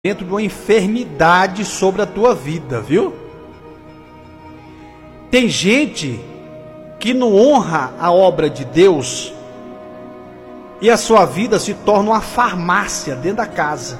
dentro de uma enfermidade sobre a tua vida, viu? Tem gente que não honra a obra de Deus e a sua vida se torna uma farmácia dentro da casa.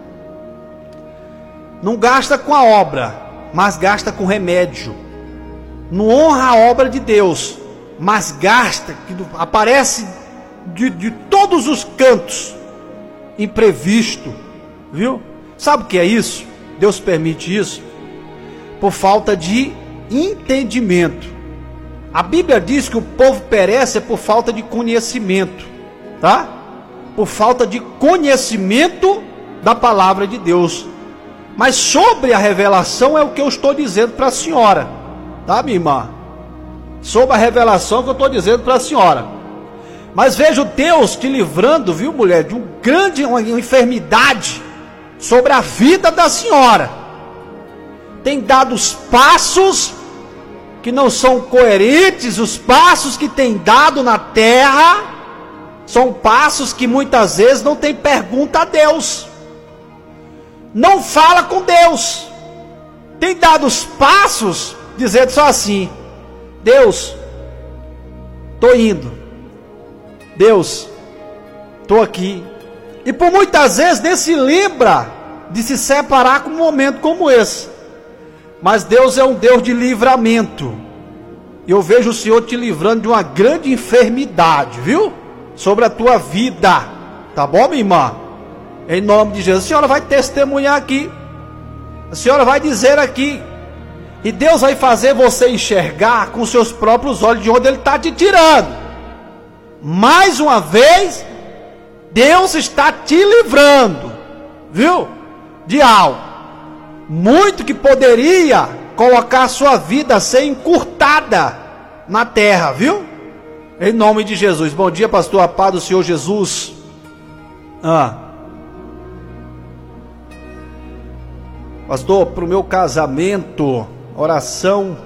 Não gasta com a obra, mas gasta com remédio. Não honra a obra de Deus, mas gasta, que aparece de todos os cantos, imprevisto, viu? Sabe o que é isso? Deus permite isso por falta de entendimento. A Bíblia diz que o povo perece por falta de conhecimento, tá? Por falta de conhecimento da palavra de Deus. Mas sobre a revelação é o que eu estou dizendo para a senhora, tá, minha irmã? Sobre a revelação que eu estou dizendo para a senhora. Mas vejo Deus te livrando, viu, mulher, de uma enfermidade sobre a vida da senhora. Tem dado os passos que não são coerentes, os passos que tem dado na terra são passos que muitas vezes não tem pergunta a Deus, não fala com Deus, tem dado os passos dizendo só assim: Deus, estou indo, Deus, estou aqui. E por muitas vezes nem se lembra de se separar com um momento como esse. Mas Deus é um Deus de livramento. Eu vejo o Senhor te livrando de uma grande enfermidade, viu? Sobre a tua vida. Tá bom, minha irmã? Em nome de Jesus. A senhora vai testemunhar aqui. A senhora vai dizer aqui. E Deus vai fazer você enxergar com seus próprios olhos de onde Ele está te tirando. Mais uma vez, Deus está te livrando, viu? De algo muito que poderia colocar a sua vida a ser encurtada na terra, viu? Em nome de Jesus. Bom dia, pastor, a paz do Senhor Jesus. Pastor, para o meu casamento, oração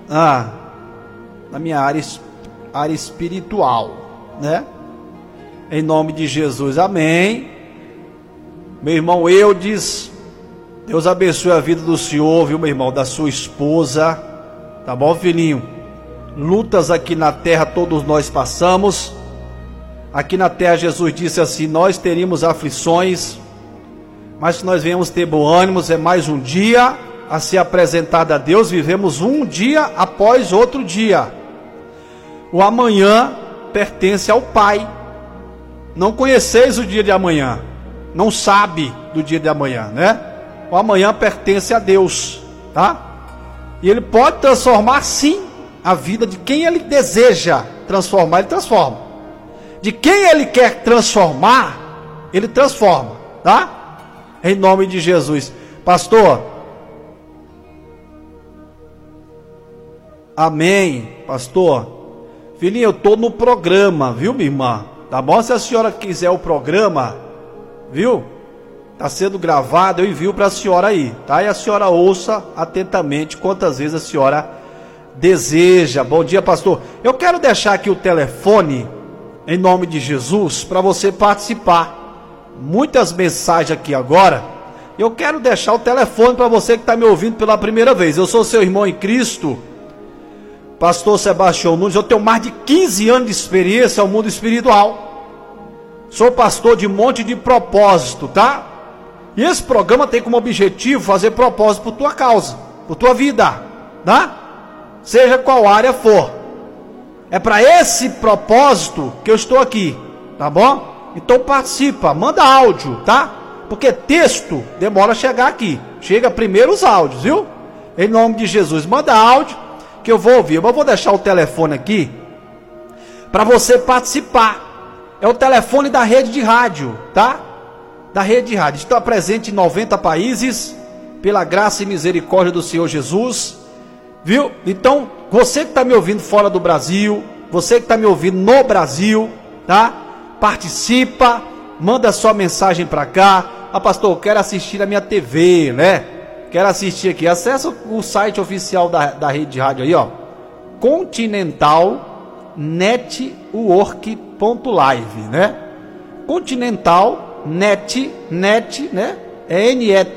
na minha área espiritual, né? Em nome de Jesus, amém. Meu irmão Eudes, Deus abençoe a vida do senhor, viu, meu irmão, da sua esposa, tá bom, filhinho? Lutas aqui na terra todos nós passamos. Aqui na terra Jesus disse assim: nós teríamos aflições, mas se nós venhamos ter bom ânimo, é mais um dia a ser apresentado a Deus. Vivemos um dia após outro dia. O amanhã pertence ao Pai. Não conheceis o dia de amanhã, não sabe do dia de amanhã, né? O amanhã pertence a Deus, tá? E Ele pode transformar sim a vida de quem Ele deseja transformar, Ele transforma. De quem Ele quer transformar, Ele transforma, tá? Em nome de Jesus. Pastor, amém, pastor. Filhinho, eu estou no programa, viu, minha irmã? Tá bom? Se a senhora quiser o programa, viu? Está sendo gravado, eu envio para a senhora aí, tá? E a senhora ouça atentamente quantas vezes a senhora deseja. Bom dia, pastor. Eu quero deixar aqui o telefone, em nome de Jesus, para você participar. Muitas mensagens aqui agora. Eu quero deixar o telefone para você que está me ouvindo pela primeira vez. Eu sou seu irmão em Cristo, pastor Sebastião Nunes. Eu tenho mais de 15 anos de experiência ao mundo espiritual. Sou pastor de Monte de Propósito, tá? E esse programa tem como objetivo fazer propósito por tua causa, por tua vida, tá? Seja qual área for. É para esse propósito que eu estou aqui, tá bom? Então participa, manda áudio, tá? Porque texto demora a chegar aqui. Chega primeiro os áudios, viu? Em nome de Jesus, manda áudio que eu vou ouvir. Eu vou deixar o telefone aqui para você participar. É o telefone da rede de rádio, tá? Da rede de rádio. Está presente em 90 países, pela graça e misericórdia do Senhor Jesus, viu? Então, você que está me ouvindo fora do Brasil, você que está me ouvindo no Brasil, tá? Participa, manda sua mensagem para cá. Pastor, eu quero assistir a minha TV, né? Quero assistir aqui. Acessa o site oficial da rede de rádio aí, ó. Continental Network.live, né? Continental Net, né? É NET.